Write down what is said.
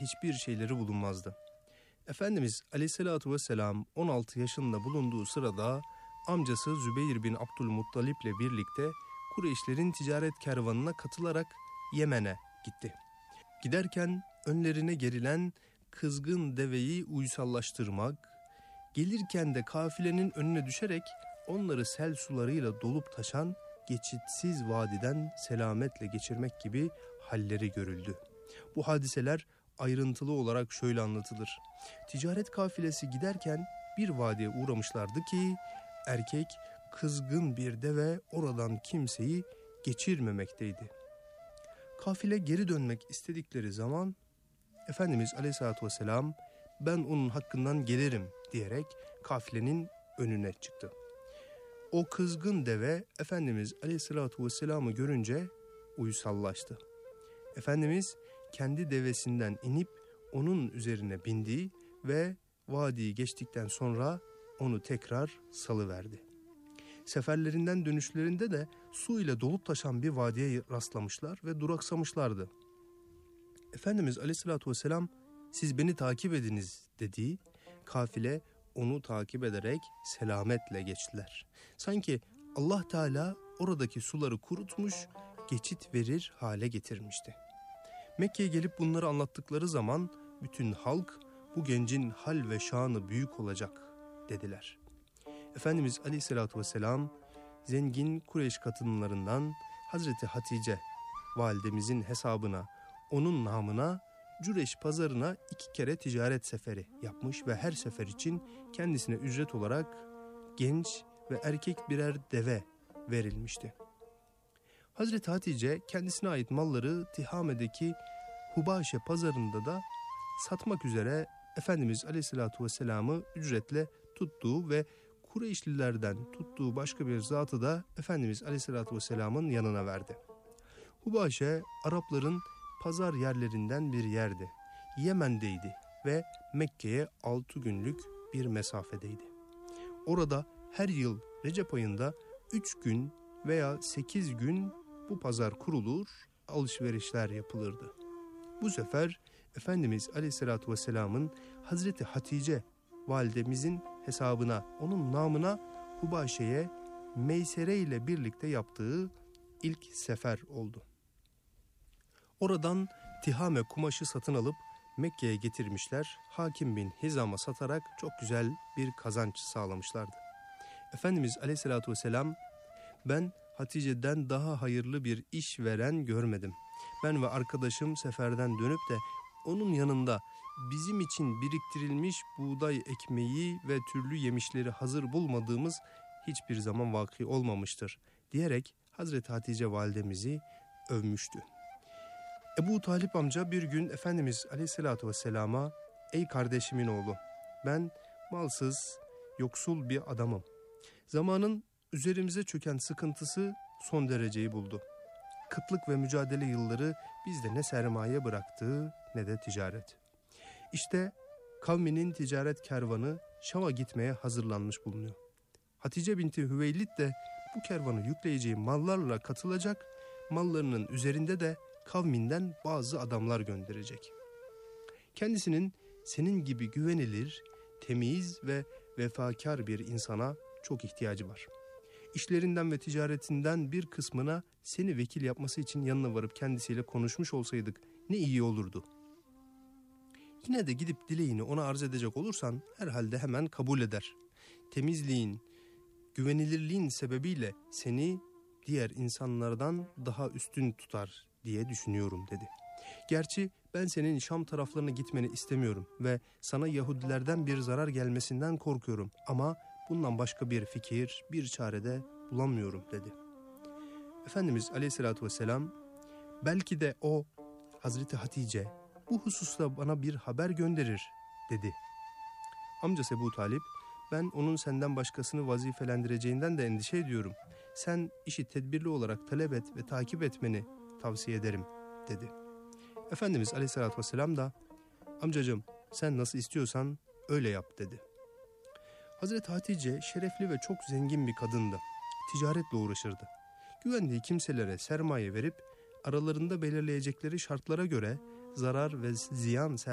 hiçbir şeyleri bulunmazdı. Efendimiz Aleyhisselatü Vesselam 16 yaşında bulunduğu sırada amcası Zübeyir bin Abdülmuttalip ile birlikte Kureyşlerin ticaret kervanına katılarak Yemen'e gitti. Giderken önlerine gerilen kızgın deveyi uysallaştırmak, gelirken de kafilenin önüne düşerek onları sel sularıyla dolup taşan geçitsiz vadiden selametle geçirmek gibi halleri görüldü. Bu hadiseler ayrıntılı olarak şöyle anlatılır. Ticaret kafilesi giderken bir vadiye uğramışlardı ki erkek kızgın bir deve oradan kimseyi geçirmemekteydi. Kafile geri dönmek istedikleri zaman Efendimiz Aleyhisselatü Vesselam ben onun hakkından gelirim diyerek kafilenin önüne çıktı. O kızgın deve Efendimiz Aleyhisselatü Vesselam'ı görünce uysallaştı. Efendimiz kendi devesinden inip onun üzerine bindi ve vadiyi geçtikten sonra onu tekrar salıverdi. Seferlerinden dönüşlerinde de su ile dolup taşan bir vadiye rastlamışlar ve duraksamışlardı. Efendimiz Aleyhisselatü Vesselam siz beni takip ediniz dediği kafile onu takip ederek selametle geçtiler. Sanki Allah Teala oradaki suları kurutmuş, geçit verir hale getirmişti. Mekke'ye gelip bunları anlattıkları zaman bütün halk bu gencin hal ve şanı büyük olacak dediler. Efendimiz Aleyhisselatü Vesselam zengin Kureyş kadınlarından Hazreti Hatice validemizin hesabına, onun namına Cüreş pazarına 2 kere ticaret seferi yapmış ve her sefer için kendisine ücret olarak genç ve erkek birer deve verilmişti. Hazreti Hatice kendisine ait malları Tihame'deki Hubaşe pazarında da satmak üzere Efendimiz Aleyhisselatü Vesselam'ı ücretle tuttuğu ve Kureyşlilerden tuttuğu başka bir zatı da Efendimiz Aleyhisselatü Vesselam'ın yanına verdi. Hubaşe Arapların pazar yerlerinden bir yerdi. Yemen'deydi ve Mekke'ye 6 günlük bir mesafedeydi. Orada her yıl Recep ayında 3 gün veya 8 gün bu pazar kurulur, alışverişler yapılırdı. Bu sefer Efendimiz Aleyhisselatü Vesselam'ın Hazreti Hatice validemizin hesabına, onun namına Hubaşe'ye Meysere ile birlikte yaptığı ilk sefer oldu. Oradan Tihame kumaşı satın alıp Mekke'ye getirmişler. Hakim bin Hizam'a satarak çok güzel bir kazanç sağlamışlardı. Efendimiz Aleyhisselatü Vesselam ben Hatice'den daha hayırlı bir iş veren görmedim. Ben ve arkadaşım seferden dönüp de onun yanında bizim için biriktirilmiş buğday ekmeği ve türlü yemişleri hazır bulmadığımız hiçbir zaman vaki olmamıştır diyerek Hazreti Hatice validemizi övmüştü. Ebu Talip amca bir gün Efendimiz Aleyhisselatü Vesselam'a ey kardeşimin oğlu ben malsız, yoksul bir adamım. Zamanın üzerimize çöken sıkıntısı son dereceyi buldu. Kıtlık ve mücadele yılları bizde ne sermaye bıraktı ne de ticaret. İşte kavminin ticaret kervanı Şam'a gitmeye hazırlanmış bulunuyor. Hatice binti Hüveylid de bu kervanı yükleyeceği mallarla katılacak, mallarının üzerinde de kavminden bazı adamlar gönderecek. Kendisinin senin gibi güvenilir, temiz ve vefakar bir insana çok ihtiyacı var. İşlerinden ve ticaretinden bir kısmına seni vekil yapması için yanına varıp kendisiyle konuşmuş olsaydık ne iyi olurdu. Yine de gidip dileğini ona arz edecek olursan herhalde hemen kabul eder. Temizliğin, güvenilirliğin sebebiyle seni diğer insanlardan daha üstün tutar diye düşünüyorum dedi. Gerçi ben senin Şam taraflarına gitmeni istemiyorum ve sana Yahudilerden bir zarar gelmesinden korkuyorum ama bundan başka bir fikir, bir çare de bulamıyorum dedi. Efendimiz Aleyhisselatü Vesselam belki de o Hazreti Hatice bu hususta bana bir haber gönderir dedi. Amcası Ebu Talip ben onun senden başkasını vazifelendireceğinden de endişe ediyorum. Sen işi tedbirli olarak talep et ve takip etmeni tavsiye ederim dedi. Efendimiz Aleyhisselatü Vesselam da amcacığım sen nasıl istiyorsan öyle yap dedi. Hazreti Hatice şerefli ve çok zengin bir kadındı. Ticaretle uğraşırdı. Güvendiği kimselere sermaye verip aralarında belirleyecekleri şartlara göre zarar ve ziyan